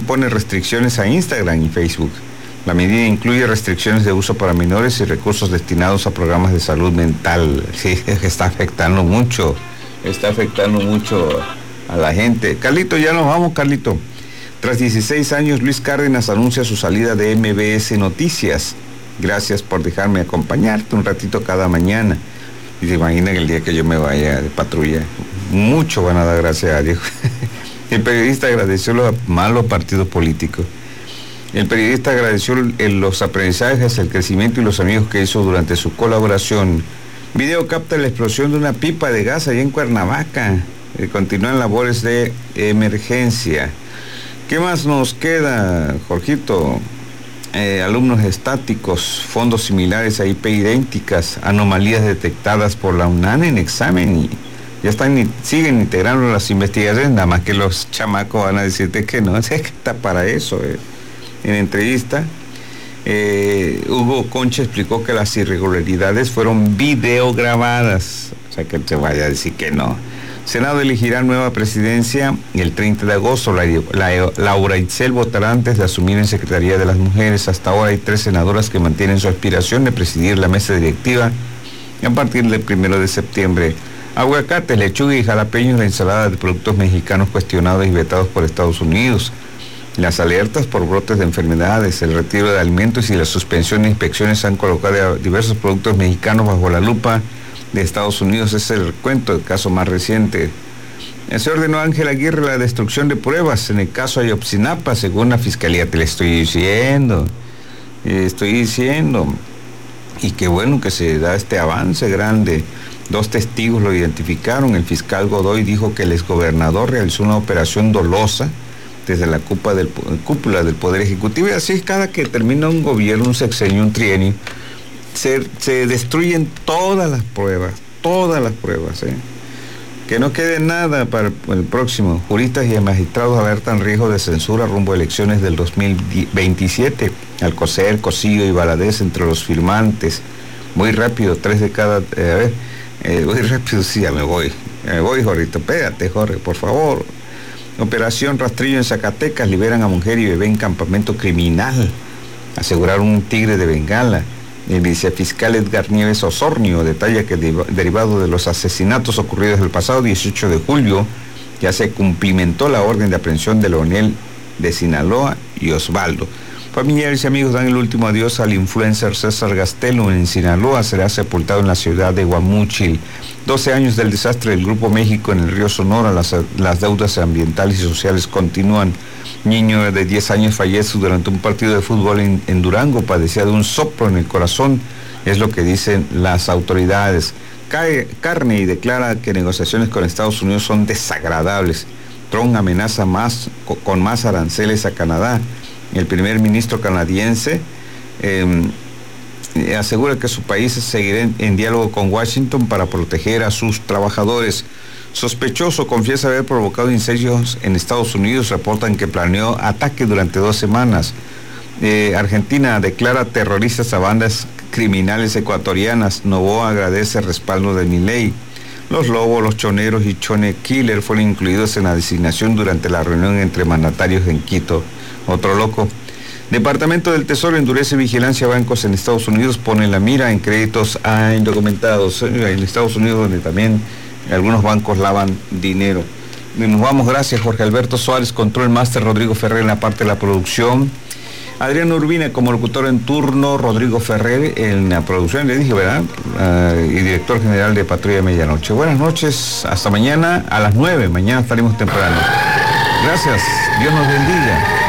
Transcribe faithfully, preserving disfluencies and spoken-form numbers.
impone restricciones a Instagram y Facebook. La medida incluye restricciones de uso para menores y recursos destinados a programas de salud mental. Sí, está afectando mucho, está afectando mucho a la gente. Carlito, ya nos vamos, Carlito. Tras dieciséis años, Luis Cárdenas anuncia su salida de M B S Noticias. Gracias por dejarme acompañarte un ratito cada mañana. Y se imaginan el día que yo me vaya de patrulla. Mucho van a dar gracias a Dios. El periodista agradeció los malos partidos políticos. El periodista agradeció el, los aprendizajes, el crecimiento y los amigos que hizo durante su colaboración. Video capta la explosión de una pipa de gas allá en Cuernavaca. Eh, continúan labores de emergencia. ¿Qué más nos queda, Jorgito? Eh, alumnos estáticos, fondos similares a I P idénticas, anomalías detectadas por la UNAM en examen y ya están, siguen integrando las investigaciones, nada más que los chamacos van a decirte que no, es que está para eso. Eh. En entrevista, eh, Hugo Concha explicó que las irregularidades fueron videograbadas, o sea que te vaya a decir que no. Senado elegirá nueva presidencia el treinta de agosto. La, la, Laura Itzel votará antes de asumir en Secretaría de las Mujeres. Hasta ahora hay tres senadoras que mantienen su aspiración de presidir la mesa directiva a partir del primero de septiembre. Aguacates, lechuga y jalapeños, la ensalada de productos mexicanos cuestionados y vetados por Estados Unidos. Las alertas por brotes de enfermedades, el retiro de alimentos y la suspensión de inspecciones han colocado a diversos productos mexicanos bajo la lupa de Estados Unidos. Es el recuento del caso más reciente. Se ordenó a Ángel Aguirre la destrucción de pruebas en el caso Ayotzinapa, según la Fiscalía. Te le estoy diciendo, estoy diciendo. Y qué bueno que se da este avance grande. Dos testigos lo identificaron. El fiscal Godoy dijo que el exgobernador realizó una operación dolosa desde la cúpula del, cúpula del Poder Ejecutivo, y así es cada que termina un gobierno, un sexenio, un trienio, se, se destruyen todas las pruebas, todas las pruebas, ¿eh? Que no quede nada para el próximo. Juristas y magistrados alertan riesgo de censura rumbo a elecciones del dos mil veintisiete. Alcocer, Cosío y Valadez entre los firmantes. Muy rápido, tres de cada... Eh, a ver, eh, muy rápido, sí, ya me voy. Me voy, Jorgito, espérate, Jorge, por favor. Operación Rastrillo en Zacatecas, liberan a mujer y bebé en campamento criminal. Aseguraron un tigre de Bengala. El vicefiscal Edgar Nieves Osornio detalla que de, derivado de los asesinatos ocurridos el pasado dieciocho de julio, ya se cumplimentó la orden de aprehensión de Leonel de Sinaloa y Osvaldo. Familiares y amigos dan el último adiós al influencer César Gastelo en Sinaloa. Será sepultado en la ciudad de Guamúchil. doce años del desastre del Grupo México en el río Sonora. Las, las deudas ambientales y sociales continúan. Niño de diez años fallece durante un partido de fútbol en, en Durango. Padecía de un soplo en el corazón. Es lo que dicen las autoridades. Cae Carney declara que negociaciones con Estados Unidos son desagradables. Trump amenaza más, con más aranceles a Canadá. El primer ministro canadiense eh, asegura que su país seguirá en, en diálogo con Washington para proteger a sus trabajadores. Sospechoso confiesa haber provocado incendios en Estados Unidos. Reportan que planeó ataque durante dos semanas. Eh, Argentina declara terroristas a bandas criminales ecuatorianas. Noboa agradece el respaldo de Milei. Los Lobos, los Choneros y Chone Killer fueron incluidos en la designación durante la reunión entre mandatarios en Quito. Otro loco. Departamento del Tesoro endurece vigilancia a bancos en Estados Unidos, pone la mira en créditos a indocumentados en Estados Unidos, donde también algunos bancos lavan dinero. Nos vamos, gracias Jorge Alberto Suárez, control máster, Rodrigo Ferrer en la parte de la producción, Adrián Urbina como locutor en turno, Rodrigo Ferrer en la producción, le dije, ¿verdad? Uh, y director general de Patrulla de Medianoche. Buenas noches, hasta mañana a las nueve, mañana estaremos temprano. Gracias, Dios nos bendiga.